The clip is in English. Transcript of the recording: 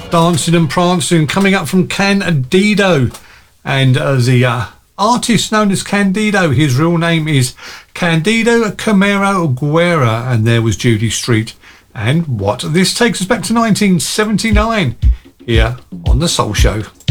Dancing and Prancing, coming up from Candido. And the artist known as Candido, his real name is Candido Camero Guerra. And there was Judy Street. And what? This takes us back to 1979 here on The Soul Show.